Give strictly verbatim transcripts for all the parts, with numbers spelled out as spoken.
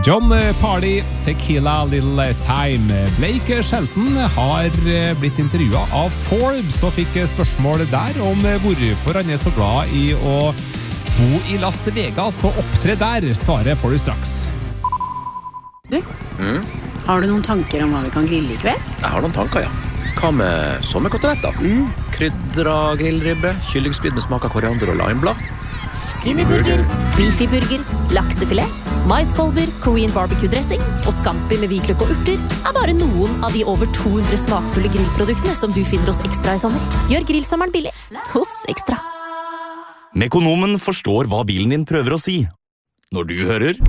John Party, Tequila Little Time. Blake Shelton har blitt intervjuet av Forbes og fikk spørsmål der om hvorfor han er så glad i å bo i Las Vegas og opptre der. Svaret får du straks. Du, mm? Har du noen tanker om hva vi kan grille i kveld? Jeg har noen tanker, ja. Hva med sommerkoteletter? Mm. Krydra grillribbe, kyllingspyd med smak av koriander og limeblad. Skinnyburger, beefyburger, laksefilet, maiskolber, Korean barbecue-dressing og scampi med hvitløk og urter er bare noen av de over to hundre smakfulle grillproduktene som du finner hos Extra i sommer. Gjør grillsommeren billig hos Extra. Mekonomen forstår hva bilen din prøver å si. Når du hører...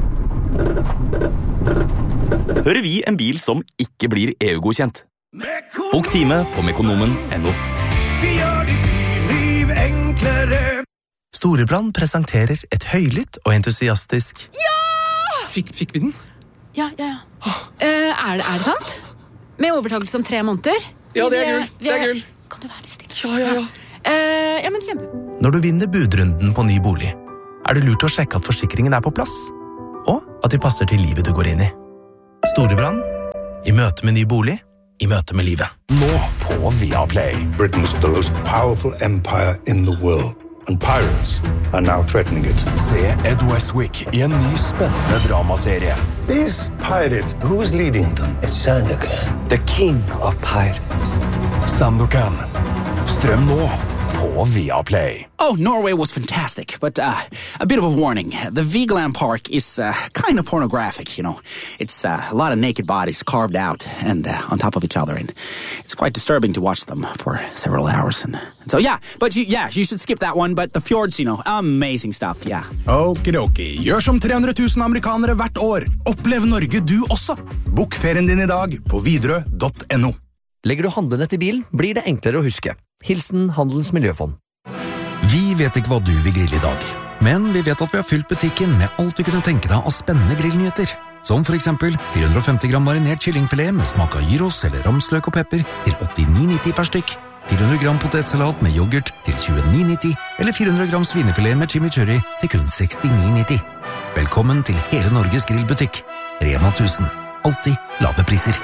hører vi en bil som ikke blir E U-godkjent. Bok time på mekonomen punktum no. Vi gjør ditt byliv enklere. Storebrand presenterer et høylytt og entusiastisk Ja! Fikk, fikk vi den? Ja, ja, ja. Uh, er, det, er det sant? Med overtakelse om tre måneder? Ja, det er gull. Det er gull. Kan du være litt stille? Ja, ja, ja. Uh, ja, men kjempe. Når du vinner budrunden på ny bolig, er det lurt å sjekke at forsikringen er på plass, og at de passer til livet du går inn i. Storebrand, i møte med ny bolig, i møte med livet. Nå på Viaplay. Britain's the most powerful empire in the world. And pirates are now threatening it. Se Ed Westwick i en ny spennende dramaserie. These pirates, who's leading them? It's Sandokan. The king of pirates. Sandokan. Strøm nå på Viaplay. Oh, Norway was fantastic, but uh, a bit of a warning. The Vigeland Park is uh, kind of pornographic, you know. It's uh, a lot of naked bodies carved out and uh, on top of each other, and it's quite disturbing to watch them for several hours. And, and so, yeah, but you, yeah, you should skip that one, but the fjords, you know, amazing stuff, yeah. Okidoki, gjør som tre hundre tusen amerikanere hvert år. Opplev Norge du også. Bok ferien din i dag på videre punktum no. Legger du handlenett i bilen, blir det enklere å huske. Hilsen Handelens Miljøfond. Vi vet ikke hva du vil grille i dag, men vi vet at vi har fylt butikken med alt du kunne tenke deg av spennende grillnyheter. Som for eksempel fire hundre femti gram marinert kyllingfilet med smak av gyros eller ramsløk og pepper til åttini nitti per stykk, fire hundre gram potetsalat med yoghurt til tjueni nitti, eller fire hundre gram svinefilet med chimichurri til kun sekstini nitti. Velkommen til hele Norges grillbutikk. Rema tusen. Alltid lave priser.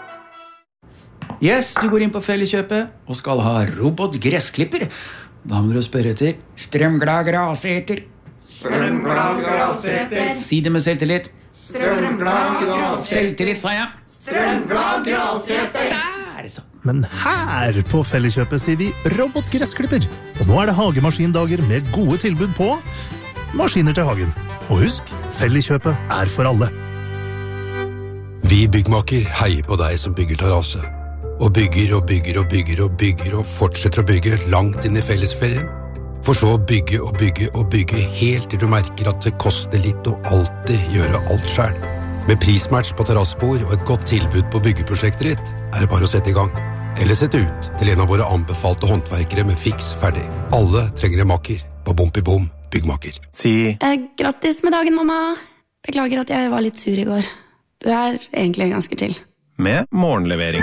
Yes, du går inn på Felleskjøpet og skal ha robotgressklipper. Da må du spørre etter strømglad graseter. Strømglad graseter. Si det med selvtillit. Strømglad graseter. Selvtillit, sa jeg. Strømglad graseter. Der, så. Men her på Felleskjøpet sier vi robotgressklipper. Og nå er det hagemaskindager med gode tilbud på maskiner til hagen. Og husk, Felleskjøpet er for alle. Vi byggmaker heier på deg som bygger terrasse. Og bygger og bygger og bygger og bygger og fortsetter å bygge langt inn i fellesferien. For så å bygge og bygge og bygge helt til du merker at det koster litt å alltid gjøre alt selv. Med prismatch på terrassbord og et godt tilbud på byggeprosjektet ditt, er det bare å sette i gang. Eller sette ut til en av våre anbefalte håndverkere med fiks ferdig. Alle trenger en makker på Bompi Bom byggmaker. Si eh, grattis med dagen, mamma. Beklager at jeg var litt sur i går. Du er egentlig ganske chill. Med morgenlevering.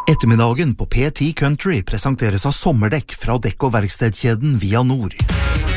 Ettermiddagen på P ti Country presenteres av sommerdekk fra dekk- og verkstedkjeden Via Nord.